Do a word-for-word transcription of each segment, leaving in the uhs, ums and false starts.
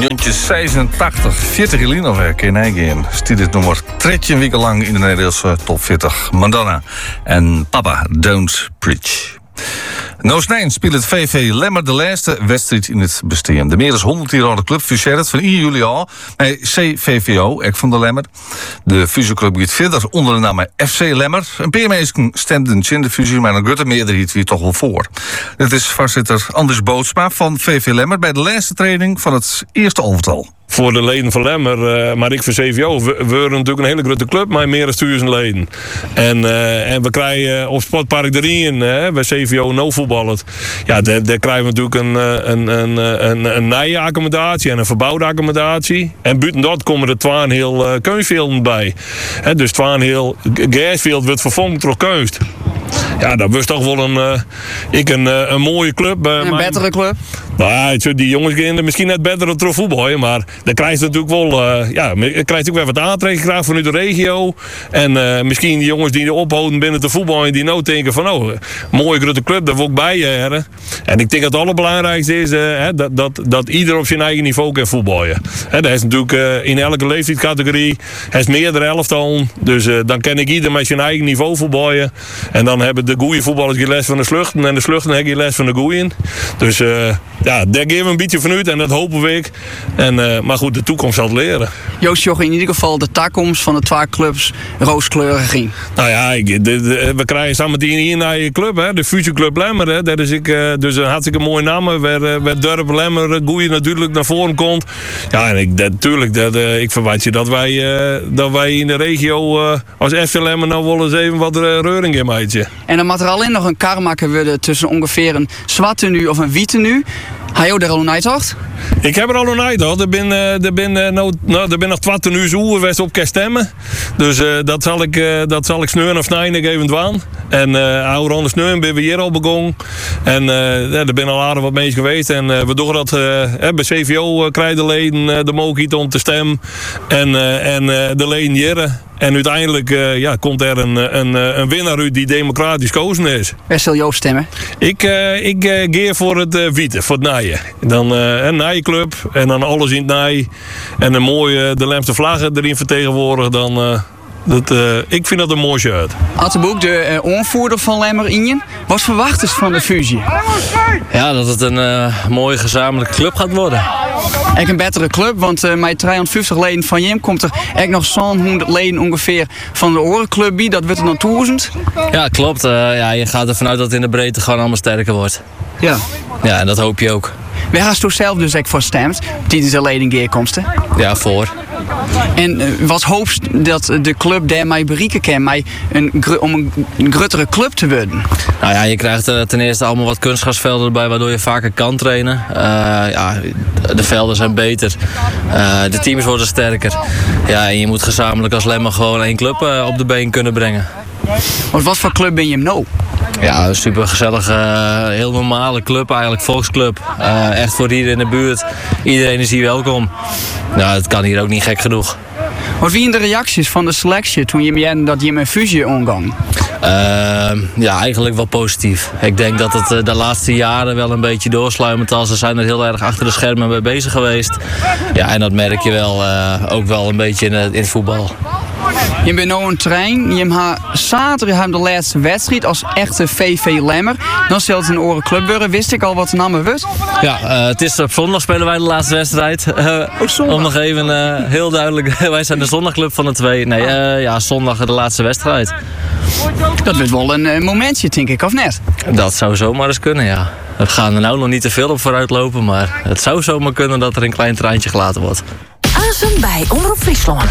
negentien zesenentachtig, veertig jaar alweer, in Nijgen. Stiet dit nummer dertien weken lang in de Nederlandse top veertig. Madonna en Papa Don't Preach. Nou snijn speelt het V V Lemmer de laatste wedstrijd in het bestaan. De meer dan honderd jaar oude club fuseert van één juli al bij C V V O, ek van de Lemmer. De fusieclub gaat verder onder de naam F C Lemmer. Een paar mensen stemden in de fusie, maar een grote meerderheid wie toch wel voor. Dit is voorzitter Anders Bootsma van V V Lemmer bij de laatste training van het eerste elftal. Voor de leden van Lemmer, uh, maar ik voor C V O, we, we waren natuurlijk een hele grote club met meer dan duizend leden. En, uh, en we krijgen op Sportpark Derien, uh, bij C V O no voetballen. Ja, daar, daar krijgen we natuurlijk een, een, een, een, een nieuwe accommodatie en een verbouwde accommodatie. En buiten dat komen er twaalf heel uh, kunstvelden bij. He, dus twaalf heel gasveld wordt vervangen door kunst. Ja, dat was toch wel een, uh, ik een, uh, een mooie club. Uh, een betere club? Nou, die jongens gaan misschien net beter door voetballen, maar dan krijg je natuurlijk wel, uh, ja, je krijgt natuurlijk weer wat aantrekkingskracht vanuit de regio. En uh, misschien die jongens die er ophouden binnen de voetbal en die nou denken van, oh, mooie grote club, daar wil ik bij hebben. En ik denk dat het allerbelangrijkste is uh, hè, dat, dat, dat ieder op zijn eigen niveau kan voetballen. Hè, dat is natuurlijk uh, in elke leeftijdscategorie, er is meerdere elftallen, dus uh, dan kan ik ieder met zijn eigen niveau voetballen. En dan hebben de goeie voetballers die les van de sluchten en de sluchten hebben les van de goeien. Dus uh, ja, daar geven we een beetje vanuit en dat hopen we ik. En, uh, maar goed, de toekomst zal het leren. Joost Joch, in ieder geval de toekomst van de twee clubs rooskleurig ging. Nou ja, ik, de, de, we krijgen samen die hier naar je club, hè, de Future Club Lemmer. Hè, dat is ik, uh, dus een hartstikke mooie naam. Waar, waar Dorp Lemmer, Goeie natuurlijk naar voren komt. Ja, en ik, natuurlijk, dat, uh, ik verwacht je dat wij, uh, dat wij in de regio uh, als F C Lemmer nou wel eens even wat uh, reuring in maatje. En dan moet er alleen nog een kar maken worden tussen ongeveer een zwarte nu of een witte nu. Hij je er al een uitdacht? Ik heb er al een uitdacht. Er ben, uh, er ben, uh, nou, nou, er ben nog twaalf uur zo we op kan stemmen. Dus uh, dat zal ik, uh, dat zal ik sneuren of snijden even waan. En uh, ouder anders sneuren ben we hier al begonnen. En uh, ja, er ben al aardig wat mensen geweest. En uh, we doen dat uh, bij C V O uh, krijgen de leden uh, de mogelijkheid om te stemmen. En, uh, en uh, de leden hier. En uiteindelijk uh, ja, komt er een, een, een winnaar uit die democratisch gekozen is. Waar zal Joost stemmen? Ik, uh, ik uh, geef voor het uh, witte, voor het naaien. Dan uh, een naaienclub en dan alles in het naai. En een mooie, uh, de Lemse vlaggen erin vertegenwoordigen. Dan, uh, dat, uh, ik vind dat een mooi shirt. Atteboek, de uh, onvoerder van Lemmer Injen. Wat verwacht is van de fusie? Ja, dat het een uh, mooie gezamenlijke club gaat worden. Echt een betere club, want uh, met driehonderdvijftig leden van Jim komt er echt nog zo'n honderd leden ongeveer van de Orenclub bij. Dat wordt er nog duizend. Ja, klopt. Uh, ja, je gaat ervan uit dat het in de breedte gewoon allemaal sterker wordt. Ja. Ja, en dat hoop je ook. Waar hast je zelf dus echt voor stemt tijdens de ledengeerkomsten? Ja, voor. En uh, wat hoopst dat de club daarmee bereiken kan mij een, om een, een grotere club te worden? Nou ja, je krijgt uh, ten eerste allemaal wat kunstgrasvelden erbij, waardoor je vaker kan trainen. Uh, ja, de velden zijn beter. Uh, de teams worden sterker. Ja, en je moet gezamenlijk als Lemmer gewoon één club uh, op de been kunnen brengen. Want wat voor club ben je nou? Ja, een super gezellige, heel normale club eigenlijk, volksclub. Uh, echt voor hier in de buurt. Iedereen is hier welkom. Nou, het kan hier ook niet gek genoeg. Wat waren de reacties van de selectie toen je merkte dat je met fusie omging? Uh, ja, eigenlijk wel positief. Ik denk dat het uh, de laatste jaren wel een beetje doorsluimend was. Ze zijn er heel erg achter de schermen mee bezig geweest. Ja, en dat merk je wel uh, ook wel een beetje in, uh, in het voetbal. Je bent nu een trein. Je hebt zaterdag de laatste wedstrijd als echte V V Lemmer. Dan zult het een oren club worden. Wist ik al wat de naam wordt? Ja, uh, het is op zondag spelen wij de laatste wedstrijd. Uh, oh, om nog even uh, heel duidelijk, wij zijn de zondagclub van de twee. Nee, uh, ja, zondag de laatste wedstrijd. Dat wordt wel een uh, momentje, denk ik, of net? Dat zou zomaar eens kunnen, ja. We gaan er nou nog niet te veel op vooruit lopen, maar het zou zomaar kunnen dat er een klein treintje gelaten wordt. Aansum bij Omroep Friesland.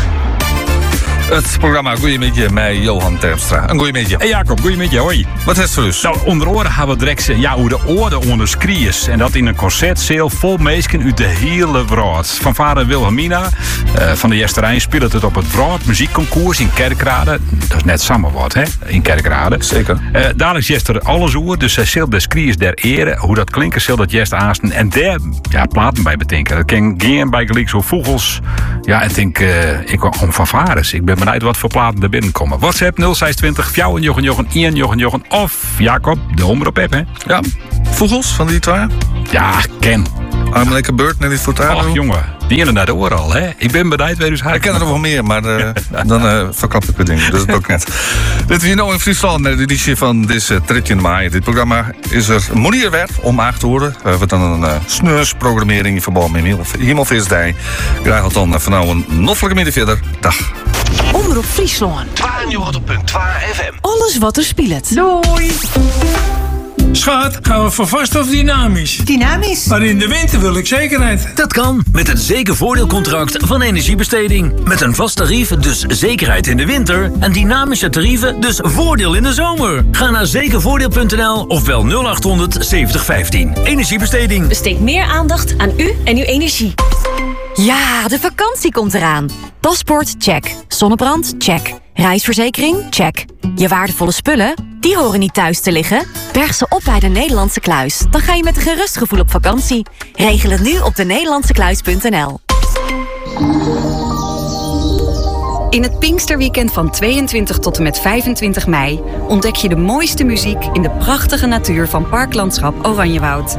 Het programma Goeiemiddag met Johan Terpstra. Een goeiemiddag. Hey Jacob, goeiemiddag, hoi. Wat is het voor dus? Nou, onder oren hebben we direct ja, hoe de oren onder skriers. En dat in een concertzaal vol mensen uit de hele wereld. Van vader Wilhelmina uh, van de Jesterijn speelt het op het Broad muziekconcours in Kerkrade. Dat is net samenwoord, hè? In Kerkrade. Zeker. Uh, dadelijk jest er alles oer, dus zij zult de skriers der ere. Hoe dat klinken, zult dat jest aansten. En daar ja, platen bij bedenken. Dat kan geen bij gelijk zo vogels. Ja, en denk uh, ik om fanfares. Ik ben benieuwd wat voor platen er binnenkomen. WhatsApp nul zes twintig vier jochen jochen één jochen jochen of Jacob, de omroep app, hè? Ja, vogels van die twee? Ja, ken. I'm like a bird, net niet voor het Ach jongen, Die ene naar de oren al, hè? Ik ben bereid weer dus Ik ken er nog wel meer, maar uh, dan uh, verklap ik het ding. Dus dat ook net. Dit is hier nou in Friesland, de editie van deze dertien mei. Dit programma is er monierwerd om aan te horen. We hebben dan een uh, sneursprogrammering in verband met Hemelvisdij. Graag tot dan van nou een noffelijke midden verder. Dag. Omroep Friesland. tweeënnegentig punt twee F M. Alles wat er speelt. Doei! Schat, gaan we voor vast of dynamisch? Dynamisch? Maar in de winter wil ik zekerheid. Dat kan met het zekervoordeelcontract van Energiebesteding. Met een vast tarief, dus zekerheid in de winter. En dynamische tarieven, dus voordeel in de zomer. Ga naar zekervoordeel punt n l of bel nul acht honderd zeventig vijftien. Energiebesteding. Besteed meer aandacht aan u en uw energie. Ja, de vakantie komt eraan. Paspoort, check. Zonnebrand, check. Reisverzekering, check. Je waardevolle spullen, die horen niet thuis te liggen. Berg ze op bij de Nederlandse Kluis. Dan ga je met een gerust gevoel op vakantie. Regel het nu op de nederlandse kluis punt n l. In het Pinksterweekend van tweeëntwintig tot en met vijfentwintig mei... ontdek je de mooiste muziek in de prachtige natuur van Parklandschap Oranjewoud.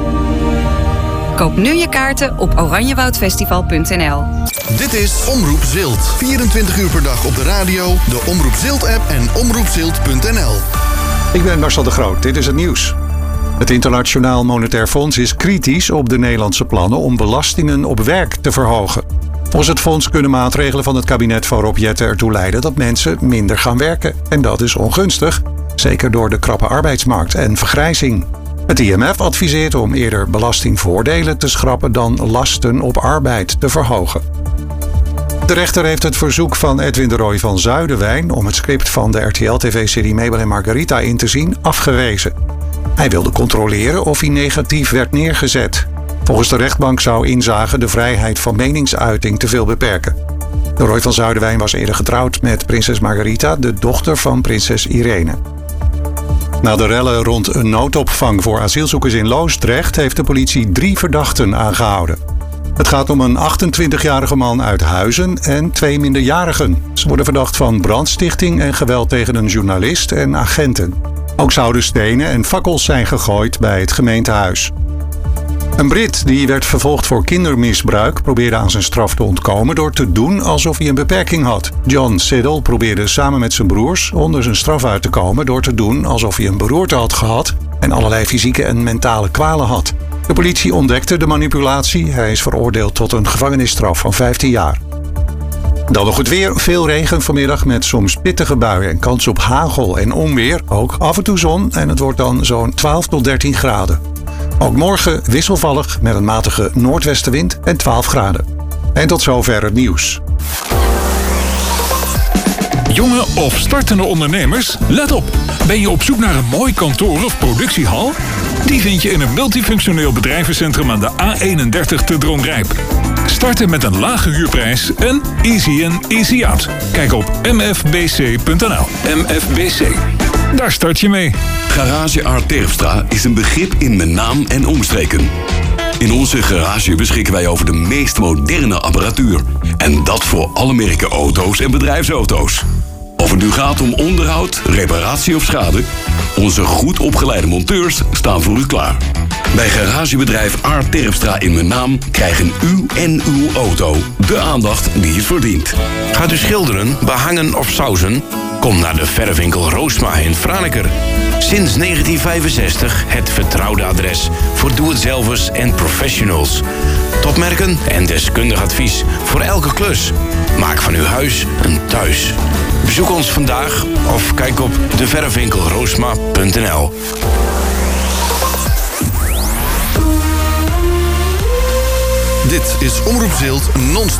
Koop nu je kaarten op oranjewoudfestival punt n l. Dit is Omroep Zilt. vierentwintig uur per dag op de radio, de Omroep Zilt-app en omroep zilt punt n l. Ik ben Marcel de Groot, dit is het nieuws. Het Internationaal Monetair Fonds is kritisch op de Nederlandse plannen om belastingen op werk te verhogen. Volgens het fonds kunnen maatregelen van het kabinet van Rob Jetten ertoe leiden dat mensen minder gaan werken. En dat is ongunstig, zeker door de krappe arbeidsmarkt en vergrijzing. Het I M F adviseert om eerder belastingvoordelen te schrappen dan lasten op arbeid te verhogen. De rechter heeft het verzoek van Edwin de Roy van Zuiderwijn om het script van de R T L-T V-serie Mabel en Margarita in te zien afgewezen. Hij wilde controleren of hij negatief werd neergezet. Volgens de rechtbank zou inzage de vrijheid van meningsuiting te veel beperken. De Roy van Zuiderwijn was eerder getrouwd met prinses Margarita, de dochter van prinses Irene. Na de rellen rond een noodopvang voor asielzoekers in Loosdrecht heeft de politie drie verdachten aangehouden. Het gaat om een achtentwintigjarige man uit Huizen en twee minderjarigen. Ze worden verdacht van brandstichting en geweld tegen een journalist en agenten. Ook zouden stenen en fakkels zijn gegooid bij het gemeentehuis. Een Brit die werd vervolgd voor kindermisbruik probeerde aan zijn straf te ontkomen door te doen alsof hij een beperking had. John Siddle probeerde samen met zijn broers onder zijn straf uit te komen door te doen alsof hij een beroerte had gehad en allerlei fysieke en mentale kwalen had. De politie ontdekte de manipulatie. Hij is veroordeeld tot een gevangenisstraf van vijftien jaar. Dan nog het weer. Veel regen vanmiddag met soms pittige buien en kans op hagel en onweer. Ook af en toe zon en het wordt dan zo'n twaalf tot dertien graden. Ook morgen wisselvallig met een matige noordwestenwind en twaalf graden. En tot zover het nieuws. Jonge of startende ondernemers, let op. Ben je op zoek naar een mooi kantoor of productiehal? Die vind je in een multifunctioneel bedrijvencentrum aan de A eenendertig te Dronrijp. Starten met een lage huurprijs en easy in, easy out. Kijk op m f b c punt n l. M F B C. Daar start je mee. Garage Art Terpstra is een begrip in mijn naam en omstreken. In onze garage beschikken wij over de meest moderne apparatuur. En dat voor alle merken auto's en bedrijfsauto's. Of het nu gaat om onderhoud, reparatie of schade, onze goed opgeleide monteurs staan voor u klaar. Bij garagebedrijf Art Terpstra in mijn naam krijgen u en uw auto de aandacht die het verdient. Gaat u schilderen, behangen of sausen? Kom naar de verfwinkel Roosma in Franeker. Sinds negentien vijfenzestig het vertrouwde adres voor doe-het-zelvers en professionals. Topmerken en deskundig advies voor elke klus. Maak van uw huis een thuis. Bezoek ons vandaag of kijk op de verfwinkel roosma punt n l. Dit is Omroep Zilt non